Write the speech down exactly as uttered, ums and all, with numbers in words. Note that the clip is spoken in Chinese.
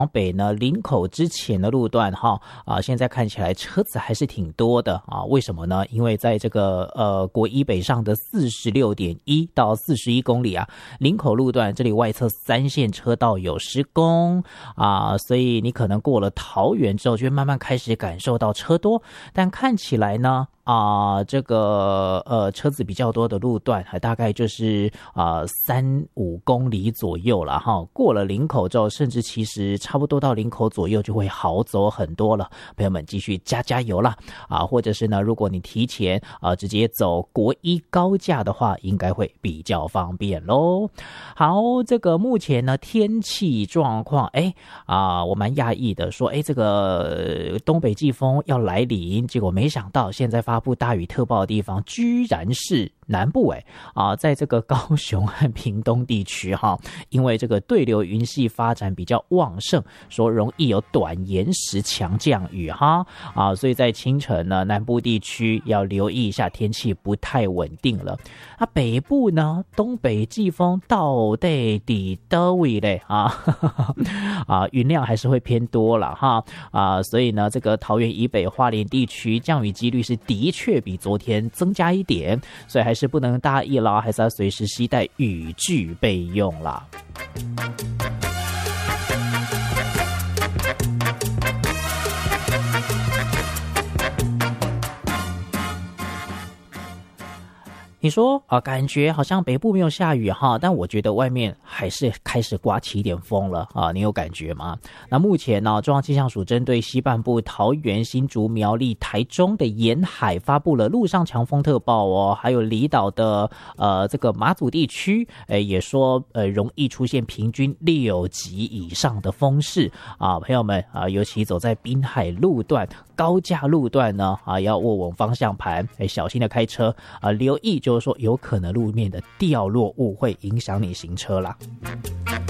往北呢，林口之前的路段哈啊，现在看起来车子还是挺多的啊。为什么呢？因为在这个呃国一北上的四十六点一到四十一公里啊，林口路段这里外侧三线车道有施工啊，所以你可能过了桃园之后，就会慢慢开始感受到车多，但看起来呢。啊，这个呃车子比较多的路段，还大概就是啊三五公里左右了哈。过了林口之后，甚至其实差不多到林口左右就会好走很多了。朋友们继续加加油啦啊！或者是呢，如果你提前啊直接走国一高架的话，应该会比较方便咯。好，这个目前呢天气状况，哎啊，我蛮讶异的，说哎这个东北季风要来临，结果没想到现在发布大雨特报的地方居然是南部哎啊，在这个高雄和屏东地区哈，因为这个对流云系发展比较旺盛，说容易有短延时强降雨哈啊，所以在清晨呢，南部地区要留意一下天气不太稳定了。那、啊、北部呢，东北季风到底底的位嘞啊啊，云量还是会偏多了哈啊，所以呢，这个桃园以北、花莲地区降雨几率是的确比昨天增加一点，所以还是不能大意啦，还是要随时携带雨具备用啦。你说啊，感觉好像北部没有下雨哈，但我觉得外面还是开始刮起一点风了啊，你有感觉吗？那目前呢，中央气象署针对西半部桃园、新竹、苗栗、台中的沿海发布了陆上强风特报哦，还有离岛的呃这个马祖地区，哎也说呃容易出现平均六级以上的风势啊，朋友们啊，尤其走在滨海路段、高架路段呢啊，要握稳方向盘，哎小心的开车啊，留意就。就是说有可能路面的掉落物会影响你行车啦。